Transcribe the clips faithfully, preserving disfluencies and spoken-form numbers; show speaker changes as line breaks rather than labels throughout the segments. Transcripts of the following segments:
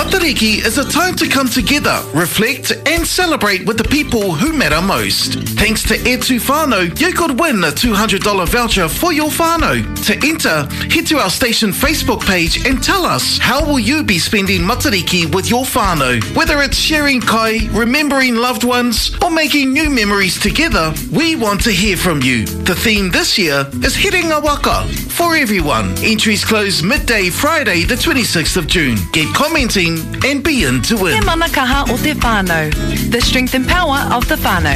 Matariki is a time to come together, reflect and celebrate with the people who matter most. Thanks to E two Whānau, you could win a two hundred dollars voucher for your whānau. To enter, head to our station Facebook page and tell us how will you be spending Matariki with your whānau. Whether it's sharing kai, remembering loved ones or making new memories together, we want to hear from you. The theme this year is Hirenga Waka for everyone. Entries close midday Friday the twenty-sixth of June. Get commenting and be in to win.
He manakaha o te whānau. The strength and power of the whānau.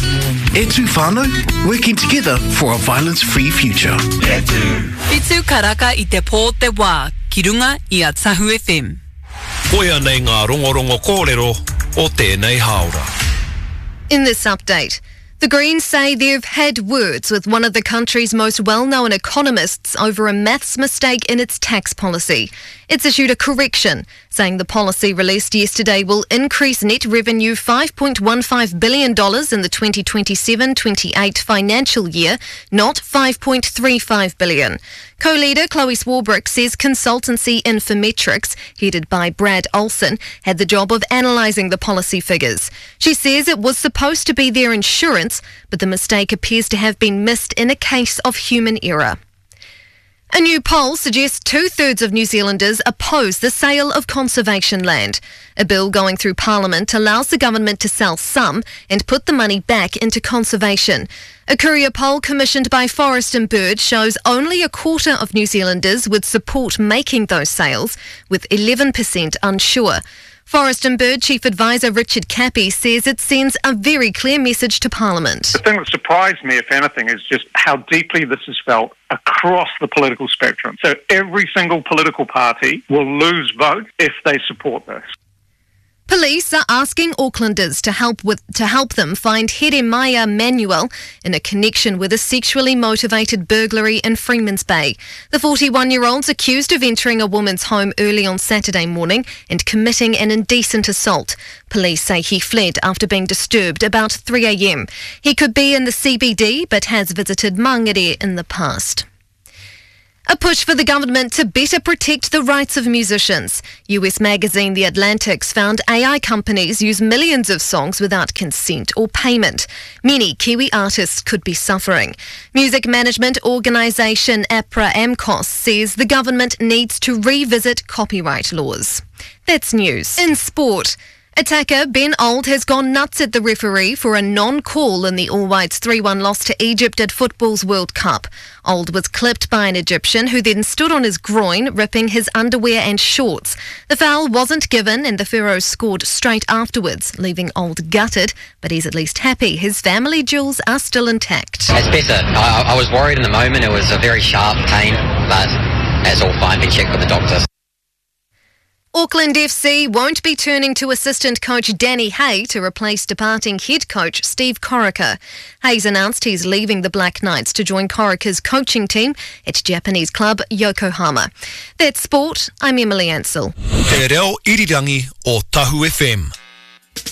E two Whānau, working together for a violence-free future. E two.
Fitu karaka I te pō te wā, ki runga I a Tahu F M.
Koia nei ngā rongorongo kōrero o tēnei haora.
In this update, the Greens say they've had words with one of the country's most well-known economists over a maths mistake in its tax policy. It's issued a correction, saying the policy released yesterday will increase net revenue five point one five billion dollars in the twenty twenty-seven twenty-eight financial year, not five point three five billion dollars. Co-leader Chloe Swarbrick says consultancy Infometrics, headed by Brad Olson, had the job of analysing the policy figures. She says it was supposed to be their insurance, but the mistake appears to have been missed in a case of human error. A new poll suggests two-thirds of New Zealanders oppose the sale of conservation land. A bill going through Parliament allows the government to sell some and put the money back into conservation. A courier poll commissioned by Forest and Bird shows only a quarter of New Zealanders would support making those sales, with eleven percent unsure. Forest and Bird Chief Advisor Richard Cappy says it sends a very clear message to Parliament.
The thing that surprised me, if anything, is just how deeply this is felt across the political spectrum. So every single political party will lose votes if they support this.
Police are asking Aucklanders to help with to help them find Jeremiah Manuel in a connection with a sexually motivated burglary in Freeman's Bay. The forty-one-year-old's accused of entering a woman's home early on Saturday morning and committing an indecent assault. Police say he fled after being disturbed about three a m. He could be in the C B D but has visited Mangere in the past. A push for the government to better protect the rights of musicians. U S magazine The Atlantic's found A I companies use millions of songs without consent or payment. Many Kiwi artists could be suffering. Music management organisation APRA AMCOS says the government needs to revisit copyright laws. That's news. In sport, attacker Ben Old has gone nuts at the referee for a non-call in the All Whites three one loss to Egypt at football's World Cup. Old was clipped by an Egyptian who then stood on his groin, ripping his underwear and shorts. The foul wasn't given and the Pharaohs scored straight afterwards, leaving Old gutted, but he's at least happy his family jewels are still intact.
It's better. I, I was worried in the moment. It was a very sharp pain, but it's all fine. Been checked with the doctor.
Auckland F C won't be turning to assistant coach Danny Hay to replace departing head coach Steve Corica. Hayes announced he's leaving the Black Knights to join Corica's coaching team at Japanese club Yokohama. That's sport. I'm Emily Ansell.
Te reo irirangi o Tahu F M.